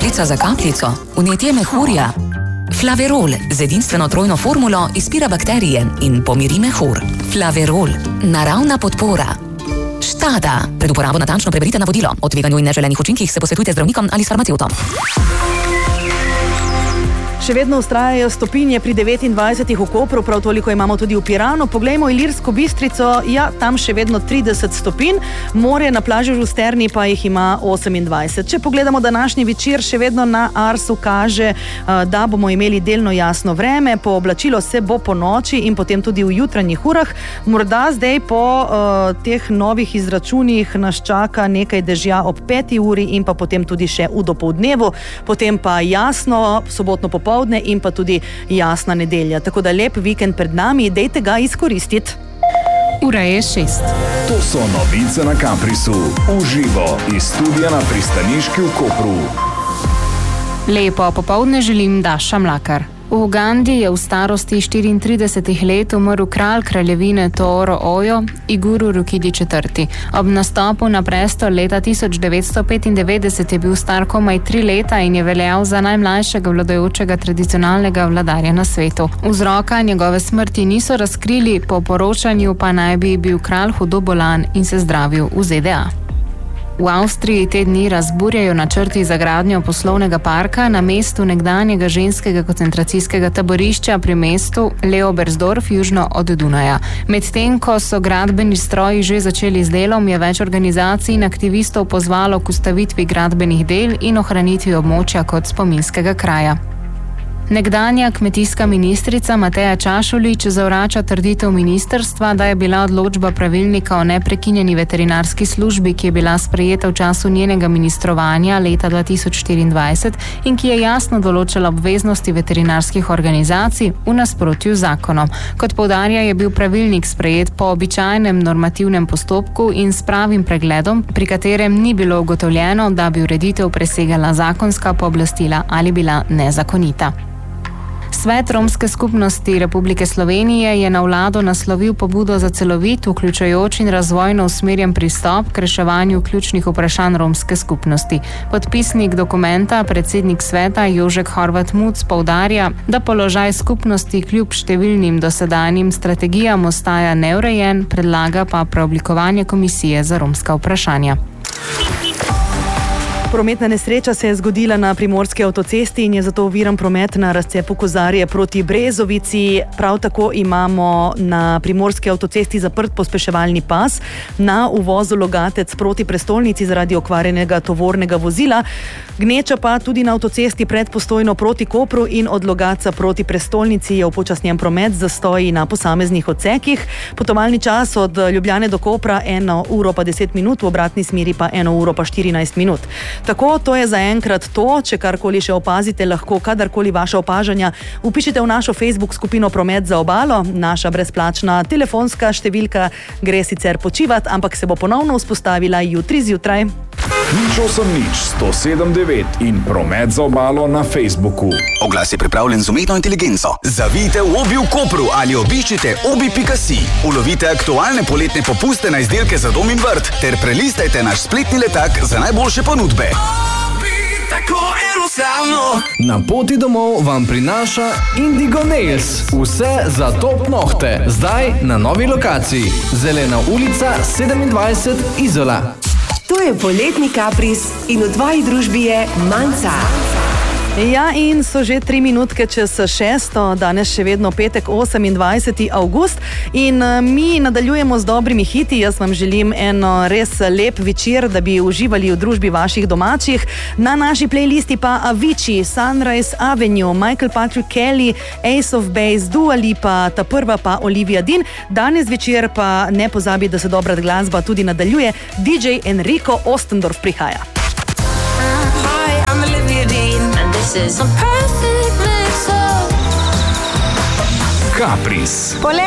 Kapljica za kapljico, vnetje mehurja. Flaverol z edinstveno trojno formulo izpira bakterije in pomiri mehur. Flaverol, naravna podpora. Štada. Pred uporabo natančno preberite navodilo. O tveganju in neželenih učinkih se posvetujte z zdravnikom ali s farmacevtom. Še vedno vztrajajo stopinje pri 29 v Kopru, prav toliko imamo tudi v Piranu. Poglejmo Ilirsko Bistrico, ja, tam še vedno 30 stopinj, morje na plaži v Žusterni pa jih ima 28. Če pogledamo današnji večer, še vedno na Arsu kaže, da bomo imeli delno jasno vreme, pooblačilo se bo po noči in potem tudi v jutranjih urah. Morda zdaj po teh novih izračunih nas čaka nekaj dežja ob 5. uri in pa potem tudi še v dopoldnevu, potem pa jasno, sobotno popoldne in pa tudi jasna nedelja. Tako da lep vikend pred nami, dejte ga izkoristiti. Ura je 6. To so novice na Caprisu. Uživo iz studia na Pristaniški v Kopru. Lepo popoldne želim Daša Mlakar. V Ugandi je v starosti 34 let umrl kralj kraljevine Tooro Ojo, Iguru Rukidi IV. Ob nastopu na prestol leta 1995 je bil star komaj 3 leta in je veljal za najmlajšega vladajočega tradicionalnega vladarja na svetu. Vzroka njegove smrti niso razkrili, po poročanju pa naj bi bil kralj hudo bolan in se zdravil v ZDA. V Avstriji te dni razburjajo načrti za gradnjo poslovnega parka na mestu nekdanjega ženskega koncentracijskega taborišča pri mestu Leobersdorf južno od Dunaja. Medtem ko so gradbeni stroji že začeli z delom, je več organizacij in aktivistov pozvalo k ustavitvi gradbenih del in ohranitvi območja kot spominskega kraja. Nekdanja kmetijska ministrica Mateja Čašulić zavrača trditev ministrstva, da je bila odločba pravilnika o neprekinjeni veterinarski službi, ki je bila sprejeta v času njenega ministrovanja leta 2024 in ki je jasno določala obveznosti veterinarskih organizacij v nasprotju z zakonom. Kot poudarja, je bil pravilnik sprejet po običajnem normativnem postopku in s pravim pregledom, pri katerem ni bilo ugotovljeno, da bi ureditev presegala zakonska pooblastila ali bila nezakonita. Svet Romske skupnosti Republike Slovenije je na vlado naslovil pobudo za celovit, vključujoč in razvojno usmerjen pristop k reševanju ključnih vprašanj romske skupnosti. Podpisnik dokumenta, predsednik sveta Jožek Horvat Muc, poudarja, da položaj skupnosti kljub številnim dosedanjim strategijam ostaja neurejen, predlaga pa preoblikovanje komisije za romska vprašanja. Prometna nesreča se je zgodila na primorski avtocesti in je zato oviran promet na razcepu Kozarje proti Brezovici. Prav tako imamo na primorski avtocesti zaprt pospeševalni pas na uvozu Logatec proti prestolnici zaradi okvarjenega tovornega vozila. Gneča pa tudi na avtocesti pred Postojno proti Kopru in od Logatca proti prestolnici je upočasnjen promet, zastoji na posameznih odsekih. Potovalni čas od Ljubljane do Kopra 1 uro pa 10 minut, v obratni smeri pa 1 uro pa 14 minut. Tako, to je zaenkrat to. Če karkoli še opazite, lahko kadarkoli vaša opažanja vpišite v našo Facebook skupino Promet za obalo. Naša brezplačna telefonska številka gre sicer počivat, ampak se bo ponovno vzpostavila jutri zjutraj. Nič 179 in Promet za obalo na Facebooku. Oglas je pripravljen z umetno inteligenco. Zavijte v Obi v Kopru ali obiščite obi.si. Ulovite aktualne poletne popuste na izdelke za dom in vrt ter prelistajte naš spletni letak za najboljše ponudbe. Tako enostavno. Na poti domov vam prinaša Indigo Nails. Vse za top nohte. Zdaj na novi lokaciji. Zelena ulica 27 Izola. To je poletni Capris in v tvoji družbi je Manca. Ja, in so že 3 minutke čez 6, danes še vedno petek 28. avgust in mi nadaljujemo z dobrimi hiti. Jaz vam želim eno res lep večer, da bi uživali v družbi vaših domačih. Na naši playlisti pa Avicii, Sunrise Avenue, Michael Patrick Kelly, Ace of Base, Dua Lipa, ta prva pa Olivia Dean. Danes večer pa ne pozabi, da se dobra glasba tudi nadaljuje. DJ Enrico Ostendorf prihaja. Hi, I'm Olivia Dean and this is a perfect mix of Capris.